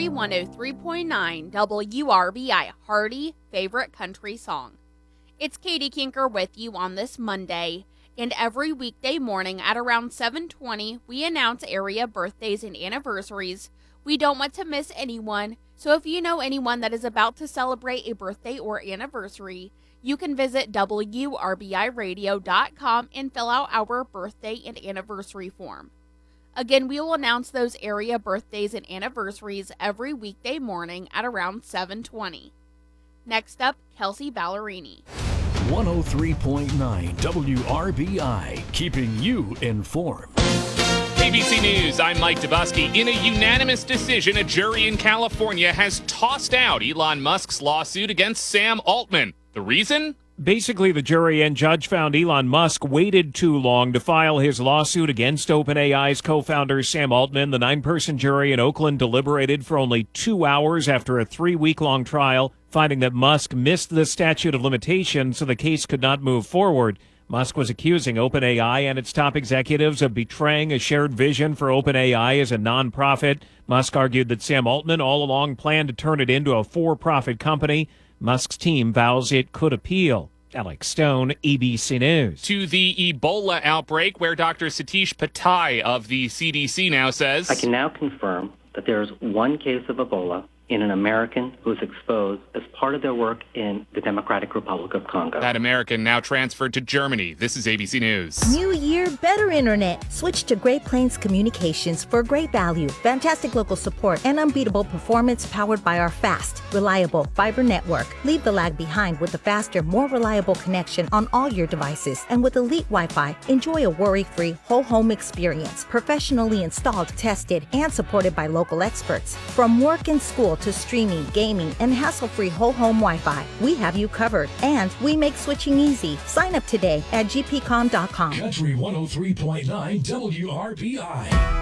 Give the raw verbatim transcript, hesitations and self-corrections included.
Country one oh three point nine W R B I, Hearty Favorite Country Song. It's Katie Kinker with you on this Monday, and every weekday morning at around seven twenty, we announce area birthdays and anniversaries. We don't want to miss anyone, so if you know anyone that is about to celebrate a birthday or anniversary, you can visit W R B I radio dot com and fill out our birthday and anniversary form. Again, we will announce those area birthdays and anniversaries every weekday morning at around seven twenty. Next up, Kelsey Ballerini. one oh three point nine W R B I, keeping you informed. A B C News, I'm Mike Dubusky. In a unanimous decision, a jury in California has tossed out Elon Musk's lawsuit against Sam Altman. The reason? Basically, the jury and judge found Elon Musk waited too long to file his lawsuit against OpenAI's co-founder Sam Altman. The nine-person jury in Oakland deliberated for only two hours after a three-week-long trial, finding that Musk missed the statute of limitations, so the case could not move forward. Musk was accusing OpenAI and its top executives of betraying a shared vision for OpenAI as a nonprofit. Musk argued that Sam Altman all along planned to turn it into a for-profit company. Musk's team vows it could appeal. Alex Stone, A B C News. To the Ebola outbreak, where Doctor Satish Patai of the C D C now says, I can now confirm that there is one case of Ebola in an American who was exposed as part of their work in the Democratic Republic of Congo. That American now transferred to Germany. This is A B C News. New year, better internet. Switch to Great Plains Communications for great value, fantastic local support, and unbeatable performance powered by our fast, reliable fiber network. Leave the lag behind with the faster, more reliable connection on all your devices. And with Elite Wi-Fi, enjoy a worry-free whole home experience, professionally installed, tested, and supported by local experts. From work and school to streaming, gaming, and hassle-free whole home Wi-Fi, we have you covered. And we make switching easy. Sign up today at G P com dot com. Country one oh three point nine W R B I.